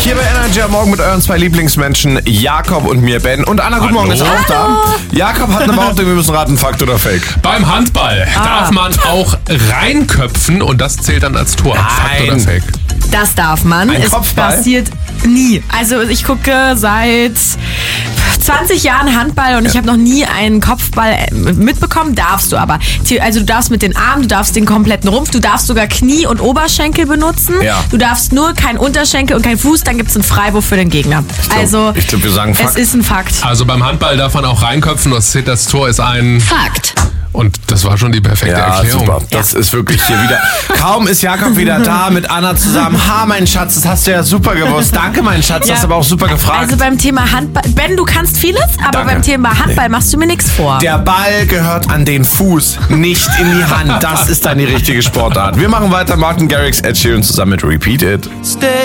Hier bei Energy am Morgen mit euren zwei Lieblingsmenschen, Jakob und mir, Ben. Und Anna, guten Morgen, ist auch da. Jakob hat eine Behauptung, wir müssen raten, Fakt oder Fake. Beim Handball darf man auch reinköpfen und das zählt dann als Tor. Fakt oder Fake? Das darf man. Ein Es Kopfball? passiert nie. Also ich gucke seit 20 Jahren Handball und ich habe noch nie einen Kopfball mitbekommen. Darfst du aber. Also du darfst mit den Armen, du darfst den kompletten Rumpf, du darfst sogar Knie und Oberschenkel benutzen. Ja. Du darfst nur kein Unterschenkel und kein Fuß, dann gibt es einen Freiwurf für den Gegner. Ich glaub, wir sagen Fakt. Es ist ein Fakt. Also beim Handball darf man auch reinköpfen, das Tor ist ein... Fakt. Und das war schon die perfekte Ja, Erklärung. super. Das ist wirklich hier wieder. Kaum ist Jakob wieder da mit Anna zusammen. Mein Schatz, das hast du ja super gewusst. Danke, mein Schatz, das hast du aber auch super gefragt. Also beim Thema Handball, Ben, du kannst vieles, aber Danke. beim Thema Handball machst du mir nichts vor. Der Ball gehört an den Fuß, nicht in die Hand. Das ist dann die richtige Sportart. Wir machen weiter. Martin Garrix, Ed Sheeran zusammen mit Repeat It. Stay